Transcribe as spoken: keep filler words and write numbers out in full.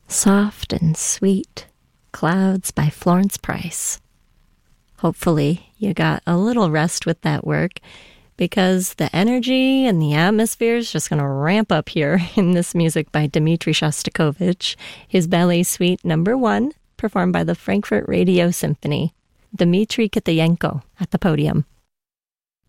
Soft and Sweet, Clouds by Florence Price. Hopefully you got a little rest with that work, because the energy and the atmosphere is just going to ramp up here in this music by Dmitri Shostakovich, his ballet suite number one, performed by the Frankfurt Radio Symphony. Dmitri Kitayenko at the podium.